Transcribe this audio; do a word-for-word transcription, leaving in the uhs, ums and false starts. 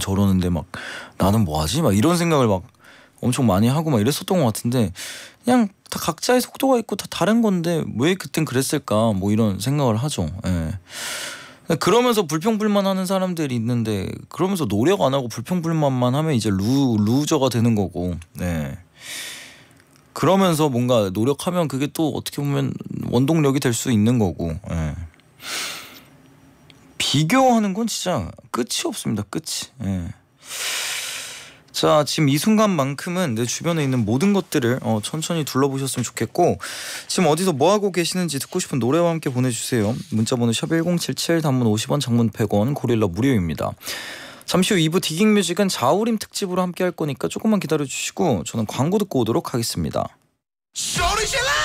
저러는데 막 나는 뭐하지? 막 이런 생각을 막 엄청 많이 하고 막 이랬었던 것 같은데 그냥 다 각자의 속도가 있고 다 다른 건데 왜 그땐 그랬을까 뭐 이런 생각을 하죠. 예. 그러면서 불평불만하는 사람들이 있는데 그러면서 노력 안 하고 불평불만만 하면 이제 루 루저가 되는 거고. 네. 그러면서 뭔가 노력하면 그게 또 어떻게 보면 원동력이 될 수 있는 거고. 예. 비교하는 건 진짜 끝이 없습니다. 끝이. 예. 자, 지금 이 순간만큼은 내 주변에 있는 모든 것들을 어, 천천히 둘러보셨으면 좋겠고 지금 어디서 뭐하고 계시는지 듣고 싶은 노래와 함께 보내주세요. 문자번호 샵 일공칠칠 단문 오십 원 장문 백 원 고릴라 무료입니다. 잠시 후 이 부 디깅뮤직은 자우림 특집으로 함께 할 거니까 조금만 기다려주시고 저는 광고 듣고 오도록 하겠습니다.